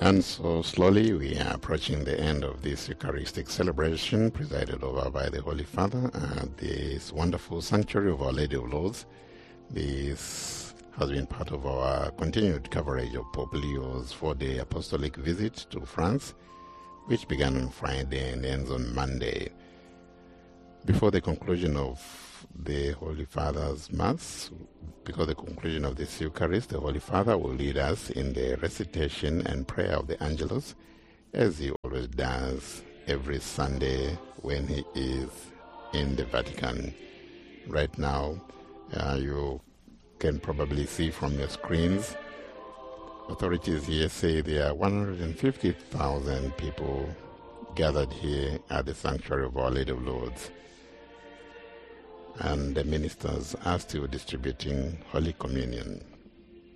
And so slowly we are approaching the end of this Eucharistic celebration presided over by the Holy Father at this wonderful sanctuary of Our Lady of Lourdes. This has been part of our continued coverage of Pope Leo's 4-day apostolic visit to France, which began on Friday and ends on Monday. Before the conclusion of the Holy Father's Mass, before the conclusion of this Eucharist, the Holy Father will lead us in the recitation and prayer of the Angelus, as he always does every Sunday when he is in the Vatican. Right now, you can probably see from your screens, authorities here say there are 150,000 people gathered here at the sanctuary of Our Lady of Lourdes. And the ministers are still distributing Holy Communion.